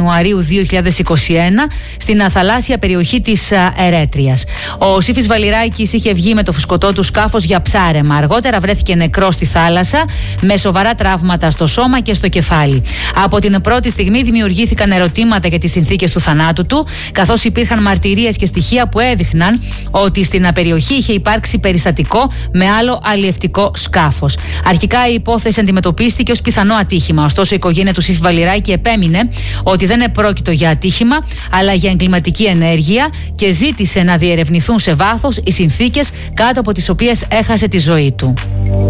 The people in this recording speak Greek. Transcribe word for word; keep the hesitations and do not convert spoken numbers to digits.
Ιανουαρίου δύο χιλιάδες είκοσι ένα στην θαλάσσια περιοχή της Ερέτριας. Ο Σύφης Βαλιράκης είχε βγει με το φουσκωτό του σκάφος για ψάρεμα. Αργότερα βρέθηκε νεκρός στη θάλασσα με σοβαρά τραύματα στο σώμα και στο κεφάλι. Από την πρώτη στιγμή δημιουργήθηκαν ερωτήματα για τις συνθήκες του θανάτου του, καθώς υπήρχαν μαρτυρίες και στοιχεία που έδειχναν ότι στην περιοχή είχε υπάρξει περιστατικό με άλλο αλλιευτικό σκάφος. Αρχικά η υπόθεση αντιμετωπίστηκε ως πιθανό ατύχημα. Ωστόσο, η οικογένεια του Σύφη Βαλιράκη επέμεινε ότι δεν επρόκειτο για ατύχημα, αλλά για εγκληματική ενέργεια και ζήτησε να διερευνηθούν σε βάθος οι συνθήκες κάτω από τις οποίες έχασε τη ζωή του.